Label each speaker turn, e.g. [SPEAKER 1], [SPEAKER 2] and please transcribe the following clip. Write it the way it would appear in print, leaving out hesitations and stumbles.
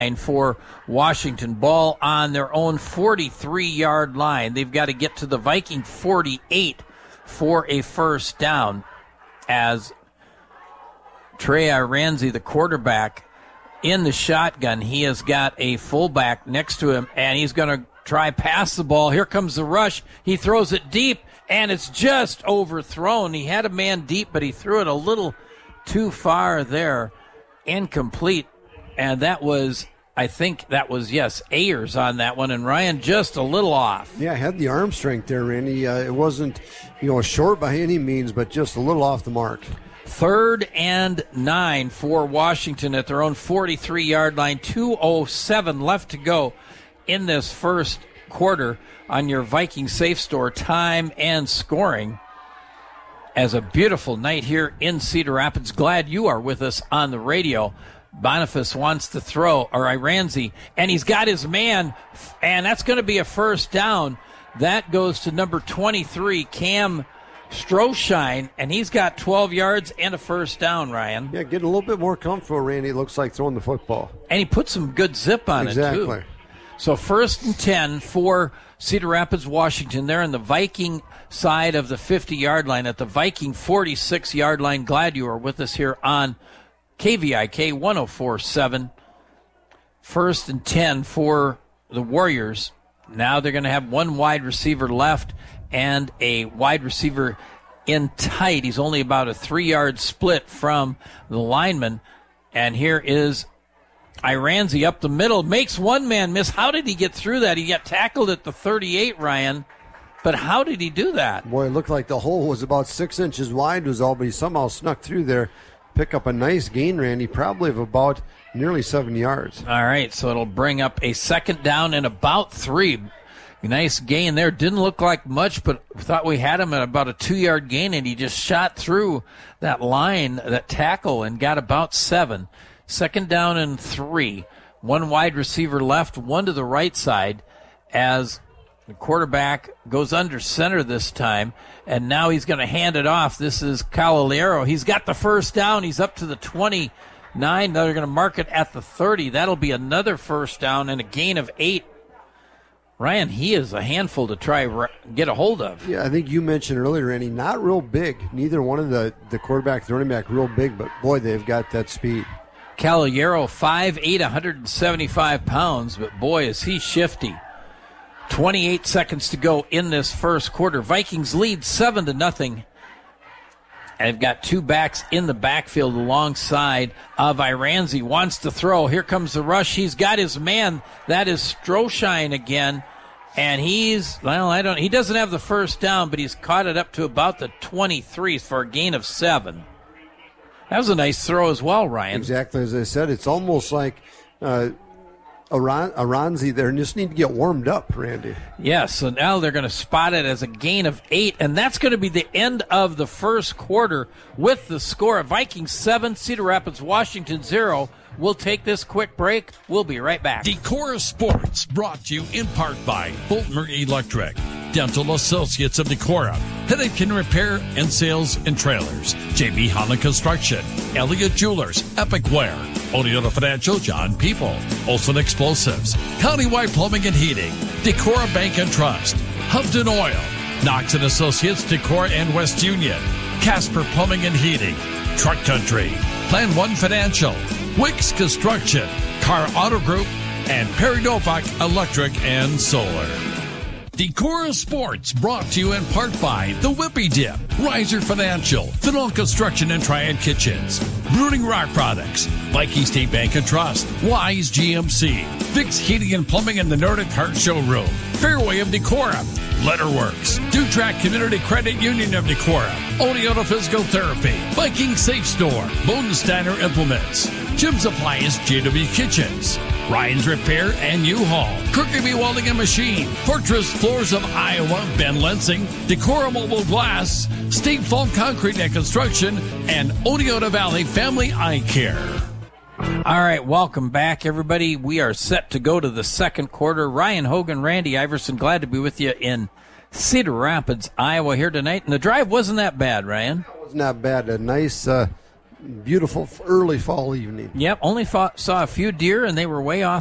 [SPEAKER 1] for Washington. Ball on their own 43-yard line. They've got to get to the Viking 48 for a first down as Trey Iranzi, the quarterback, in the shotgun. He has got a fullback next to him, and he's going to try pass the ball. Here comes the rush. He throws it deep, and it's just overthrown. He had a man deep, but he threw it a little too far there. Incomplete. And that was, I think that was, yes, Ayers on that one, and Ryan just a little off.
[SPEAKER 2] Yeah, had the arm strength there, Randy. It wasn't, short by any means, but just a little off the mark.
[SPEAKER 1] 3rd and 9 for Washington at their own 43-yard line. 2:07 left to go in this first quarter on your Viking Safe Store time and scoring. As a beautiful night here in Cedar Rapids. Glad you are with us on the radio. Boniface wants to throw, or Iranzi, and he's got his man, and that's going to be a first down. That goes to number 23, Cam Stroshine, and he's got 12 yards and a first down, Ryan.
[SPEAKER 2] Yeah, getting a little bit more comfortable, Randy. It looks like throwing the football.
[SPEAKER 1] And he put some good zip on it, too.
[SPEAKER 2] Exactly.
[SPEAKER 1] So 1st and 10 for Cedar Rapids, Washington. They're on the Viking side of the 50-yard line at the Viking 46-yard line. Glad you are with us here on KVIK 104.7. 1st and 10 for the Warriors. Now they're going to have one wide receiver left and a wide receiver in tight. He's only about a 3-yard split from the lineman. And here is Iranzi up the middle. Makes one man miss. How did he get through that? He got tackled at the 38, Ryan. But how did he do that?
[SPEAKER 2] Boy, it looked like the hole was about 6 inches wide was all, but he somehow snuck through there. Pick up a nice gain, Randy, probably of about nearly 7 yards.
[SPEAKER 1] All right, so it'll bring up a second down and about 3. Nice gain there. Didn't look like much, but thought we had him at about a 2-yard gain, and he just shot through that line, that tackle, and got about 7. Second down and 3. One wide receiver left, one to the right side as the quarterback goes under center this time, and now he's going to hand it off. This is Cavallero. He's got the first down. He's up to the 29. Now they're going to mark it at the 30. That'll be another first down and a gain of 8. Ryan, he is a handful to try get a hold of.
[SPEAKER 2] Yeah, I think you mentioned earlier, Randy, not real big. Neither one of the quarterback, the running back, real big, but boy, they've got that speed.
[SPEAKER 1] Cavallero, 5'8", 175 pounds, but boy, is he shifty. 28 seconds to go in this first quarter. Vikings lead 7-0. And they've got two backs in the backfield alongside of Iranzi. Wants to throw. Here comes the rush. He's got his man. That is Stroshine again. And he doesn't have the first down, but he's caught it up to about the 23 for a gain of 7. That was a nice throw as well, Ryan.
[SPEAKER 2] Exactly. As I said, it's almost like Iranzi there just need to get warmed up, Randy.
[SPEAKER 1] Yes, so now they're going to spot it as a gain of 8, and that's going to be the end of the first quarter with the score of Vikings 7, Cedar Rapids, Washington 0. We'll take this quick break. We'll be right back.
[SPEAKER 3] Decora Sports brought to you in part by Boltmer Electric, Dental Associates of Decora, Headache and Repair and Sales and Trailers, J.B. Holland Construction, Elliott Jewelers, Epic Wear, Oneota Financial, John People, Olson Explosives, Countywide Plumbing and Heating, Decora Bank and Trust, Hubden Oil, Knox and Associates, Decora and West Union, Casper Plumbing and Heating, Truck Country, Plan One Financial, Wicks Construction, Car Auto Group, and Perry Novak Electric and Solar. Decora Sports brought to you in part by The Whippy Dip, Riser Financial, Fennell Construction and Triad Kitchens, Brooding Rock Products, Viking State Bank and Trust, Wise GMC, Vicks Heating and Plumbing in the Nordic Heart Showroom, Fairway of Decora, Letterworks, Dutrack Community Credit Union of Decora, Oneota Physical Therapy, Viking Safe Store, Bodensteiner Implements, Jim's Appliance, JW Kitchens, Ryan's Repair and U-Haul, Kirkby Welding and Machine, Fortress Floors of Iowa, Ben Lensing, Decora Mobile Glass, State Farm Concrete and Construction, and Oneota Valley Family Eye Care.
[SPEAKER 1] All right, welcome back, everybody. We are set to go to the second quarter. Ryan Hogan, Randy Iverson, glad to be with you in Cedar Rapids, Iowa here tonight. And the drive wasn't that bad, Ryan.
[SPEAKER 2] It wasn't that bad. A nice beautiful early fall evening.
[SPEAKER 1] Yep, only saw a few deer, and they were way off